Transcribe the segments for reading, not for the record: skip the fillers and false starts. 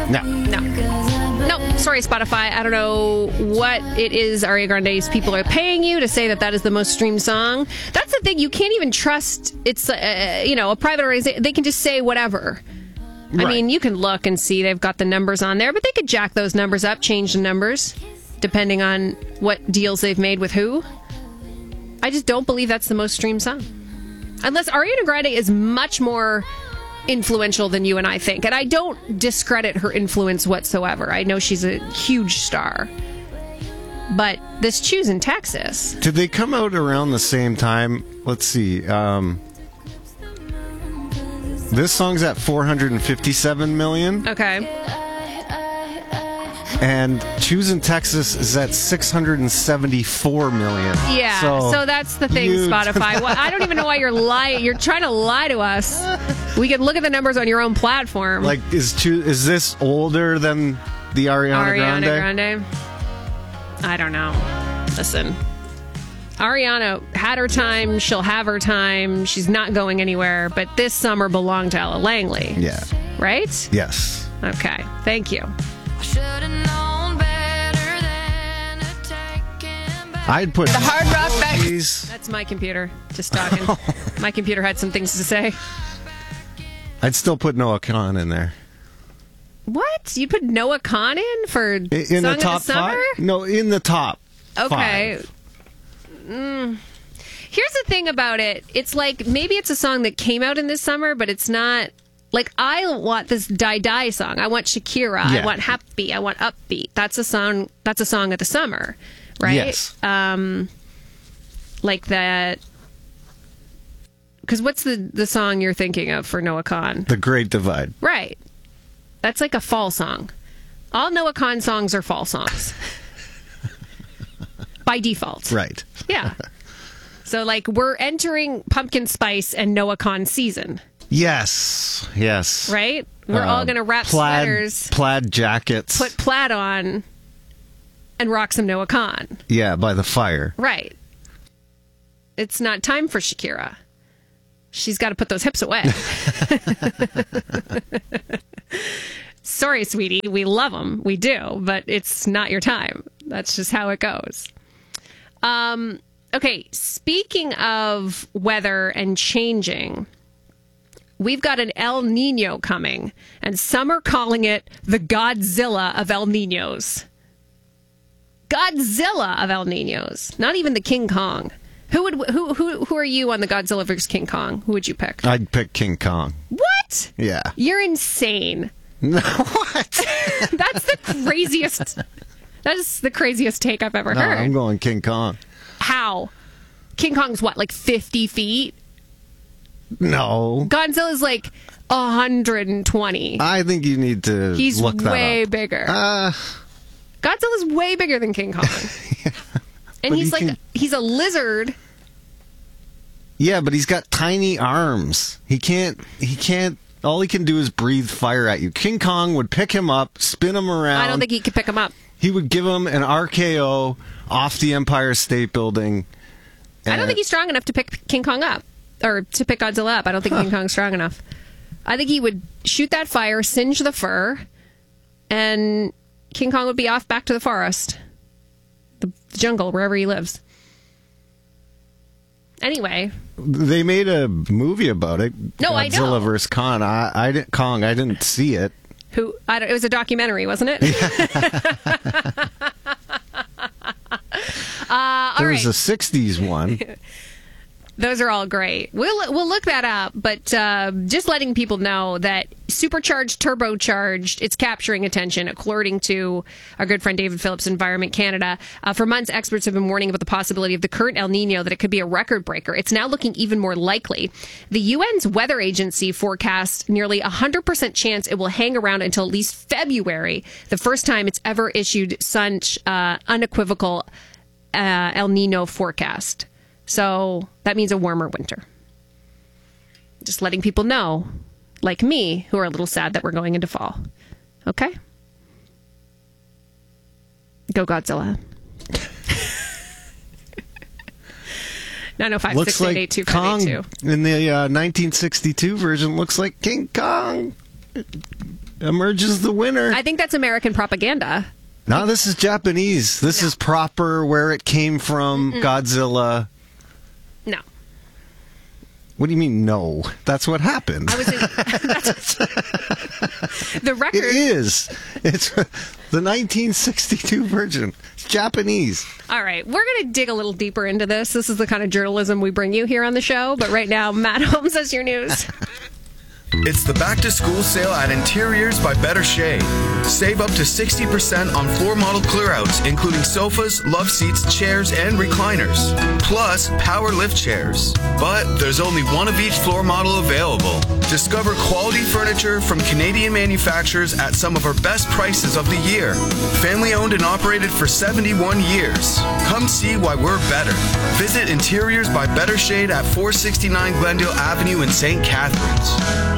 No. No, sorry, Spotify. I don't know what it is Ariana Grande's people are paying you to say that is the most streamed song. That's the thing. You can't even trust it's, a private organization. They can just say whatever. Right. I mean, you can look and see they've got the numbers on there, but they could jack those numbers up, change the numbers, depending on what deals they've made with who. I just don't believe that's the most streamed song. Unless Ariana Grande is much more influential than you and I think. And I don't discredit her influence whatsoever. I know she's a huge star. But this Choosing Texas. Did they come out around the same time? Let's see. This song's at 457 million. Okay. And Choosing Texas is at 674 million. Yeah, so that's the thing, Spotify. Well, I don't even know why you're lying. You're trying to lie to us. We can look at the numbers on your own platform. Like, is this older than the Ariana Grande? I don't know. Listen, Ariana had her time. She'll have her time. She's not going anywhere. But this summer belonged to Ella Langley. Yeah. Right? Yes. Okay. Thank you. I'd put the Hard Rock back. That's my computer just talking. My computer had some things to say. I'd still put Noah Kahan in there. What? You put Noah Kahan in for in Song the of top the Summer? 5? No, in the top. Okay. 5. Here's the thing about it. It's like maybe it's a song that came out in this summer, but it's not. Like, I want this Die Die song. I want Shakira. Yeah. I want Happy. I want Upbeat. That's a song of the summer, right? Yes. Like that. Because what's the song you're thinking of for Noah Kahan? The Great Divide. Right. That's like a fall song. All Noah Kahan songs are fall songs. By default. Right. Yeah. So, like, we're entering pumpkin spice and Noah Kahan season. Yes. Yes. Right? We're all going to wrap sweaters. Plaid jackets. Put plaid on and rock some Noah Kahan. Yeah, by the fire. Right. It's not time for Shakira. She's got to put those hips away. Sorry, sweetie. We love them. We do. But it's not your time. That's just how it goes. Okay. Speaking of weather and changing, we've got an El Nino coming. And some are calling it the Godzilla of El Ninos. Godzilla of El Ninos. Not even the King Kong. Who are you on the Godzilla versus King Kong? Who would you pick? I'd pick King Kong. What? Yeah. You're insane. No, what? That's the craziest. That is the craziest take I've ever heard. I'm going King Kong. How? King Kong's what, like 50 feet? No. Godzilla's like 120. I think you need to He's look that up. way bigger. Godzilla's way bigger than King Kong. Yeah. And he's he's a lizard. Yeah, but he's got tiny arms. He can't, all he can do is breathe fire at you. King Kong would pick him up, spin him around. I don't think he could pick him up. He would give him an RKO off the Empire State Building. I don't think he's strong enough to pick King Kong up. Or to pick Godzilla up. I don't think King Kong's strong enough. I think he would shoot that fire, singe the fur, and King Kong would be off back to the forest. The jungle, wherever he lives. Anyway. They made a movie about it. No, I know. Godzilla vs. Kong. I didn't see it. It was a documentary, wasn't it? There was a 60s one. Those are all great. We'll look that up, but just letting people know that supercharged, turbocharged, it's capturing attention, according to our good friend David Phillips, Environment Canada. For months, experts have been warning about the possibility of the current El Nino, that it could be a record breaker. It's now looking even more likely. The UN's weather agency forecasts nearly 100% chance it will hang around until at least February, the first time it's ever issued such unequivocal El Nino forecast. So that means a warmer winter. Just letting people know, like me, who are a little sad that we're going into fall. Okay? Go Godzilla. 905 688 Kong in the 1962 version looks like King Kong. emerges the winner. I think that's American propaganda. No, this is Japanese. This is proper where it came from, Godzilla. No. What do you mean, no? That's what happened. The record. It is. It's the 1962 version. It's Japanese. All right. We're going to dig a little deeper into this. This is the kind of journalism we bring you here on the show. But right now, Matt Holmes has your news. It's the back-to-school sale at Interiors by Better Shade. Save up to 60% on floor model clearouts, including sofas, love seats, chairs, and recliners. Plus, power lift chairs. But there's only one of each floor model available. Discover quality furniture from Canadian manufacturers at some of our best prices of the year. Family-owned and operated for 71 years. Come see why we're better. Visit Interiors by Better Shade at 469 Glendale Avenue in St. Catharines.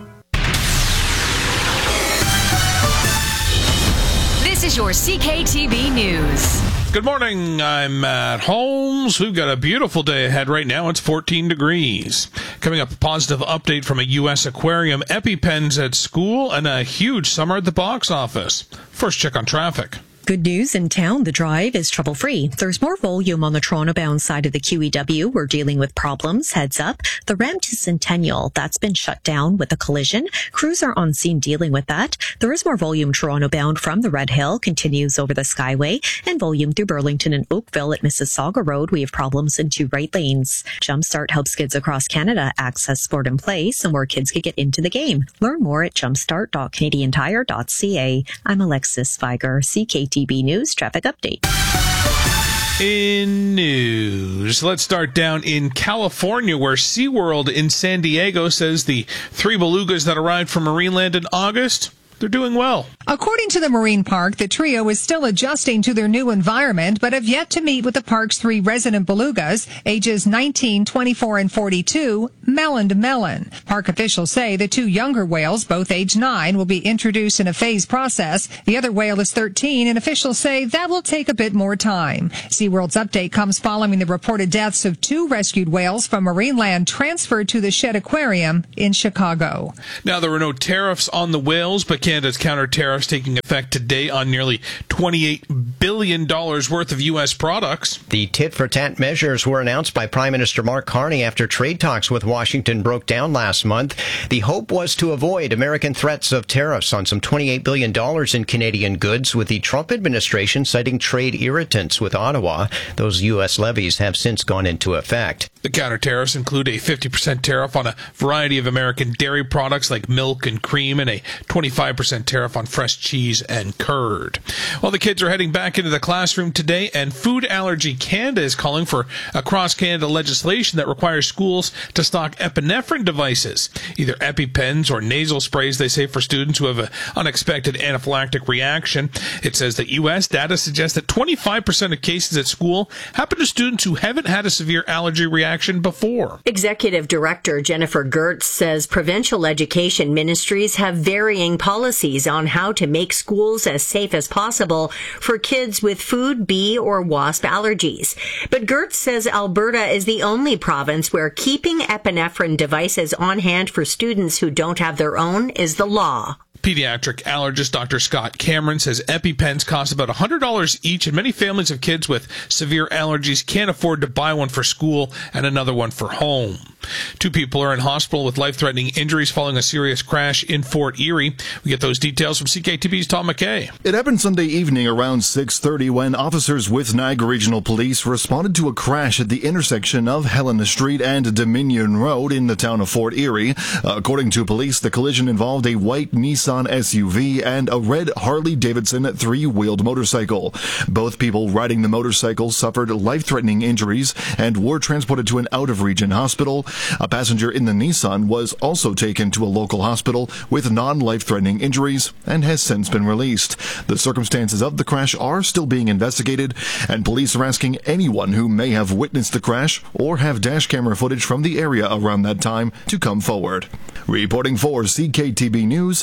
This is your CKTB News. Good morning, I'm Matt Holmes. We've got a beautiful day ahead right now. It's 14 degrees. Coming up, a positive update from a U.S. aquarium, EpiPens at school, and a huge summer at the box office. First check on traffic. Good news in town. The drive is trouble-free. There's more volume on the Toronto-bound side of the QEW. We're dealing with problems. Heads up. The ramp to Centennial, that's been shut down with a collision. Crews are on scene dealing with that. There is more volume Toronto-bound from the Red Hill, continues over the Skyway, and volume through Burlington and Oakville at Mississauga Road. We have problems in 2 right lanes. Jumpstart helps kids across Canada access sport and play so more kids can get into the game. Learn more at jumpstart.canadiantire.ca. I'm Alexis Feiger, CKTB News Traffic Update. In news, let's start down in California, where SeaWorld in San Diego says the 3 belugas that arrived from Marineland in August, they're doing well. According to the marine park, the trio is still adjusting to their new environment, but have yet to meet with the park's 3 resident belugas, ages 19, 24, and 42, melon to melon. Park officials say the 2 younger whales, both age 9, will be introduced in a phased process. The other whale is 13, and officials say that will take a bit more time. SeaWorld's update comes following the reported deaths of 2 rescued whales from Marineland transferred to the Shedd Aquarium in Chicago. Now, there were no tariffs on the whales, but Canada's counter tariffs taking effect today on nearly $28 billion worth of U.S. products. The tit-for-tat measures were announced by Prime Minister Mark Carney after trade talks with Washington broke down last month. The hope was to avoid American threats of tariffs on some $28 billion in Canadian goods, with the Trump administration citing trade irritants with Ottawa. Those U.S. levies have since gone into effect. The counter tariffs include a 50% tariff on a variety of American dairy products like milk and cream, and a 25% tariff on fresh cheese and curd. Well, the kids are heading back into the classroom today, and Food Allergy Canada is calling for across-Canada legislation that requires schools to stock epinephrine devices, either EpiPens or nasal sprays, they say, for students who have an unexpected anaphylactic reaction. It says that U.S. data suggests that 25% of cases at school happen to students who haven't had a severe allergy reaction before. Executive Director Jennifer Gertz says provincial education ministries have varying policies on how to make schools as safe as possible for kids with food, bee, or wasp allergies. But Gertz says Alberta is the only province where keeping epinephrine devices on hand for students who don't have their own is the law. Pediatric allergist Dr. Scott Cameron says EpiPens cost about $100 each, and many families of kids with severe allergies can't afford to buy one for school and another one for home. 2 people are in hospital with life-threatening injuries following a serious crash in Fort Erie. We get those details from CKTV's Tom McKay. It happened Sunday evening around 6:30 when officers with Niagara Regional Police responded to a crash at the intersection of Helena Street and Dominion Road in the town of Fort Erie. According to police, the collision involved a white Nissan SUV and a red Harley-Davidson 3-wheeled motorcycle. Both people riding the motorcycle suffered life-threatening injuries and were transported to an out-of-region hospital. A passenger in the Nissan was also taken to a local hospital with non-life-threatening injuries and has since been released. The circumstances of the crash are still being investigated, and police are asking anyone who may have witnessed the crash or have dash camera footage from the area around that time to come forward. Reporting for CKTB News, I'm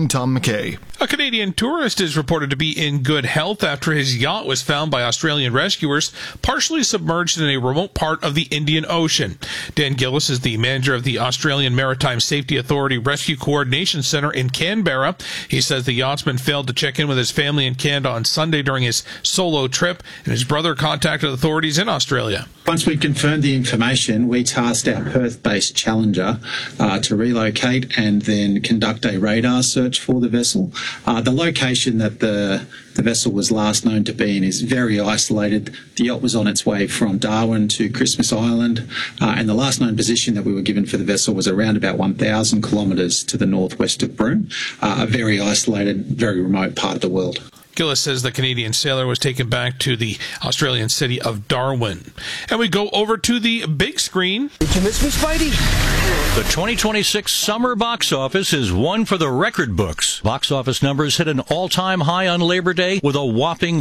I'm Tom McKay. A Canadian tourist is reported to be in good health after his yacht was found by Australian rescuers partially submerged in a remote part of the Indian Ocean. Dan Gillis is the manager of the Australian Maritime Safety Authority Rescue Coordination Centre in Canberra. He says the yachtsman failed to check in with his family in Canada on Sunday during his solo trip, and his brother contacted authorities in Australia. Once we confirmed the information, we tasked our Perth-based Challenger to relocate and then conduct a radar search for the vessel. The location that the vessel was last known to be in is very isolated. The yacht was on its way from Darwin to Christmas Island, and the last known position that we were given for the vessel was around about 1,000 kilometres to the northwest of Broome, a very isolated, very remote part of the world. Gillis says the Canadian sailor was taken back to the Australian city of Darwin. And we go over to the big screen. Did you miss me, Spidey? The 2026 summer box office is one for the record books. Box office numbers hit an all-time high on Labor Day with a whopping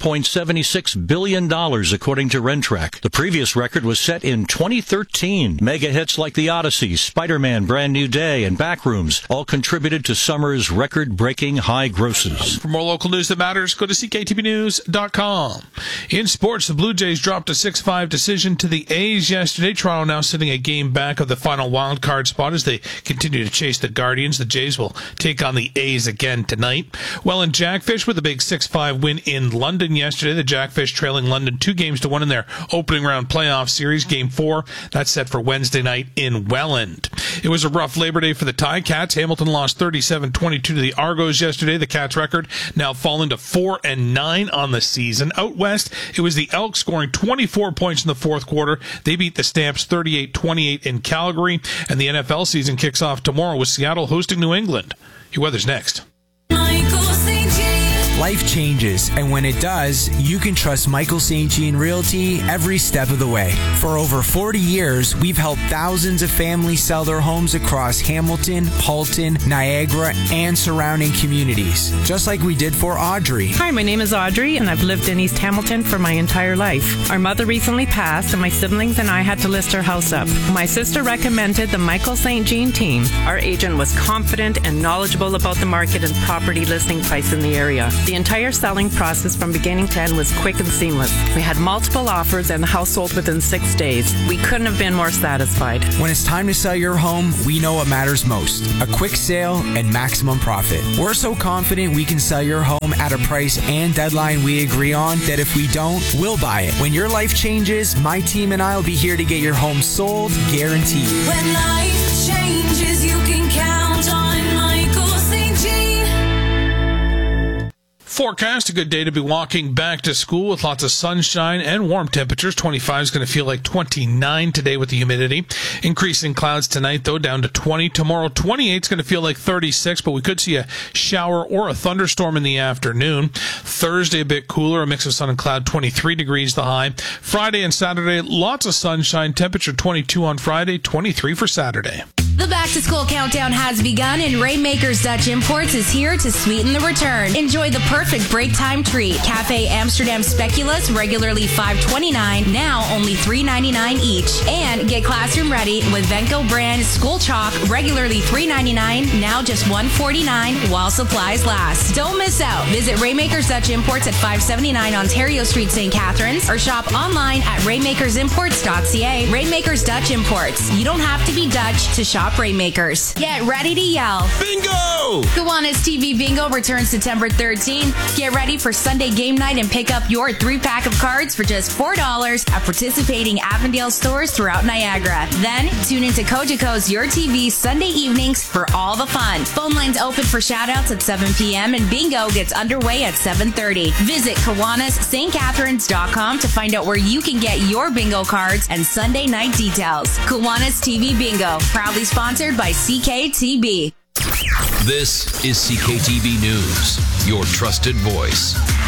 $4.76 billion, according to Rentrack. The previous record was set in 2013. Mega hits like The Odyssey, Spider-Man, Brand New Day, and Backrooms all contributed to summer's record-breaking high grosses. For more local news that matters, go to CKTVnews.com. In sports, the Blue Jays dropped a 6-5 decision to the A's yesterday. Toronto now sitting a game back of the final wild card spot as they continue to chase the Guardians. The Jays will take on the A's again tonight. Well, in Jackfish with a big 6-5 win in London yesterday. The Jackfish trailing London 2-1 in their opening round playoff series. Game 4, that's set for Wednesday night in Welland. It was a rough Labor Day for the Ticats. Hamilton lost 37-22 to the Argos yesterday. The Cats' record now falling to 4-9 on the season. Out west, it was the Elks scoring 24 points in the fourth quarter. They beat the Stamps 38-28 in Calgary. And the NFL season kicks off tomorrow with Seattle hosting New England. Your weather's next. Life changes, and when it does, you can trust Michael St. Jean Realty every step of the way. For over 40 years, we've helped thousands of families sell their homes across Hamilton, Halton, Niagara, and surrounding communities, just like we did for Audrey. Hi, my name is Audrey, and I've lived in East Hamilton for my entire life. Our mother recently passed, and my siblings and I had to list our house up. My sister recommended the Michael St. Jean team. Our agent was confident and knowledgeable about the market and property listing price in the area. The entire selling process from beginning to end was quick and seamless. We had multiple offers and the house sold within 6 days. We couldn't have been more satisfied. When it's time to sell your home, we know what matters most: a quick sale and maximum profit. We're so confident we can sell your home at a price and deadline we agree on that if we don't, we'll buy it. When your life changes, my team and I will be here to get your home sold, guaranteed. When life changes, you can count on Michael St. Jean. Forecast, a good day to be walking back to school with lots of sunshine and warm temperatures. 25 is going to feel like 29 today with the humidity. Increasing clouds tonight, though, down to 20. Tomorrow, 28 is going to feel like 36, but we could see a shower or a thunderstorm in the afternoon. Thursday, a bit cooler, a mix of sun and cloud, 23 degrees the high. Friday and Saturday, lots of sunshine. Temperature 22 on Friday, 23 for Saturday. The back-to-school countdown has begun, and Rainmakers Dutch Imports is here to sweeten the return. Enjoy the perfect break time treat. Cafe Amsterdam Speculoos, regularly $5.29, now only $3.99 each. And get classroom ready with Venco brand school chalk, regularly $3.99, now just $1.49 while supplies last. Don't miss out. Visit Rainmakers Dutch Imports at 579 Ontario Street, St. Catharines, or shop online at rainmakersimports.ca. Rainmakers Dutch Imports. You don't have to be Dutch to shop Rainmakers. Get ready to yell. Bingo! Kiwanis TV Bingo returns September 13th. Get ready for Sunday game night and pick up your 3-pack of cards for just $4 at participating Avondale stores throughout Niagara. Then, tune into Cogeco's Your TV Sunday evenings for all the fun. Phone lines open for shoutouts at 7 p.m. and Bingo gets underway at 7:30. Visit KiwanisSt.Catharines.com to find out where you can get your bingo cards and Sunday night details. Kiwanis TV Bingo, proudly sponsored by CKTB. This is CKTB News, your trusted voice.